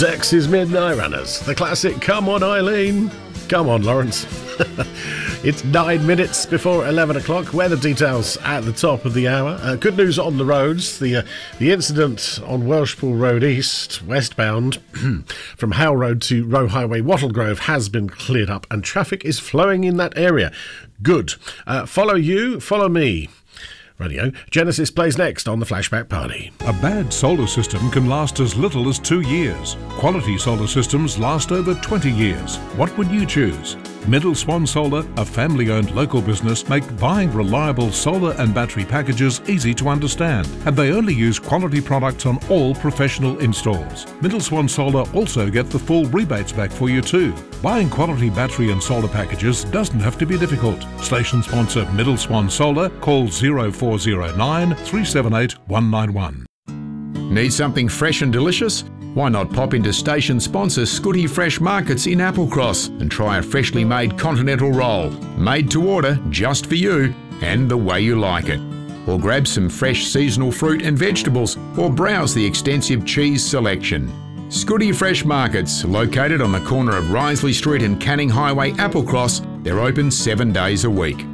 Dex's Midnight Runners, the classic Come On Eileen. Come on, Lawrence. It's 9 minutes before 11 o'clock. Weather details at the top of the hour. Good news on the roads. The incident on Welshpool Road East, westbound, from Howe Road to Roe Highway, Wattle Grove, has been cleared up and traffic is flowing in that area. Good. Follow you, follow me. Radio Genesis plays next on the Flashback Party. A bad solar system can last as little as 2 years. Quality solar systems last over 20 years. What would you choose? Middle Swan Solar, a family-owned local business, make buying reliable solar and battery packages easy to understand, and they only use quality products on all professional installs. Middle Swan Solar also get the full rebates back for you too. Buying quality battery and solar packages doesn't have to be difficult. Station sponsor Middle Swan Solar. Call 0409 378 191. Need something fresh and delicious? Why not pop into station sponsor Scooty Fresh Markets in Applecross and try a freshly made continental roll, made to order just for you and the way you like it. Or grab some fresh seasonal fruit and vegetables, or browse the extensive cheese selection. Scooty Fresh Markets, located on the corner of Risley Street and Canning Highway, Applecross. They're open 7 days a week.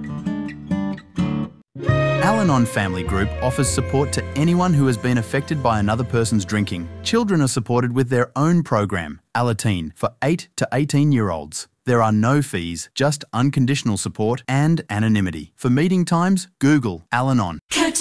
Al-Anon Family Group offers support to anyone who has been affected by another person's drinking. Children are supported with their own program, Alateen, for 8 to 18-year-olds. There are no fees, just unconditional support and anonymity. For meeting times, Google Al-Anon.